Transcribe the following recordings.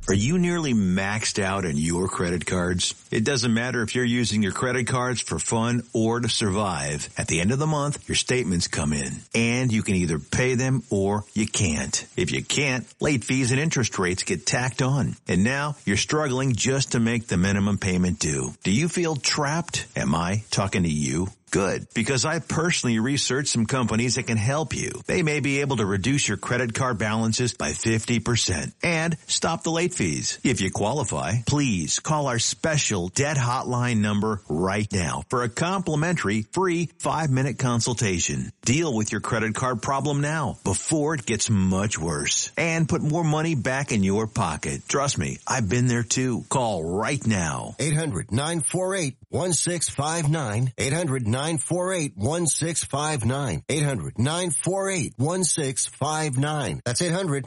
Are you nearly maxed out on your credit cards? It doesn't matter if you're using your credit cards for fun or to survive. At the end of the month, your statements come in, and you can either pay them or you can't. If you can't, late fees and interest rates get tacked on. And now you're struggling just to make the minimum payment due. Do you feel trapped? Am I talking to you? Good, because I personally researched some companies that can help you. They may be able to reduce your credit card balances by 50% and stop the late fees. If you qualify, please call our special debt hotline number right now for a complimentary free 5-minute consultation. Deal with your credit card problem now before it gets much worse and put more money back in your pocket. Trust me, I've been there too. Call right now. 800-948-1659. 800-948-1659. 800-948-1659. That's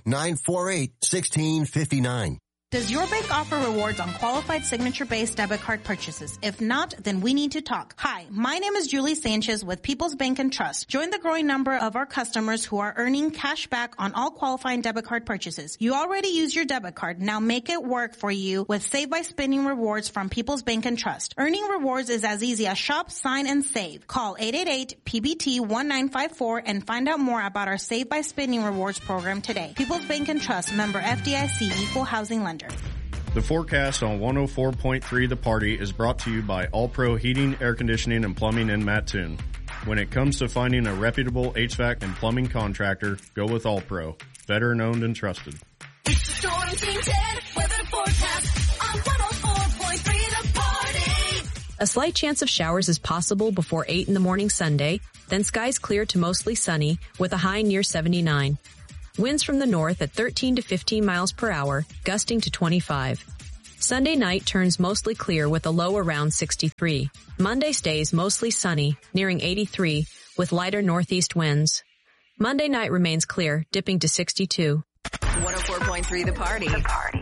800-948-1659. Does your bank offer rewards on qualified signature-based debit card purchases? If not, then we need to talk. Hi, my name is Julie Sanchez with People's Bank and Trust. Join the growing number of our customers who are earning cash back on all qualifying debit card purchases. You already use your debit card. Now make it work for you with Save by Spending rewards from People's Bank and Trust. Earning rewards is as easy as shop, sign, and save. Call 888-PBT-1954 and find out more about our Save by Spending rewards program today. People's Bank and Trust, member FDIC, equal housing lender. The forecast on 104.3 The Party is brought to you by All Pro Heating, Air Conditioning, and Plumbing in Mattoon. When it comes to finding a reputable HVAC and plumbing contractor, go with All Pro. Veteran owned and trusted. It's the Storm Team 10 weather forecast on 104.3 The Party. A slight chance of showers is possible before 8 in the morning Sunday, then skies clear to mostly sunny with a high near 79. Winds from the north at 13 to 15 miles per hour, gusting to 25. Sunday night turns mostly clear with a low around 63. Monday stays mostly sunny, nearing 83, with lighter northeast winds. Monday night remains clear, dipping to 62. 104.3 The Party.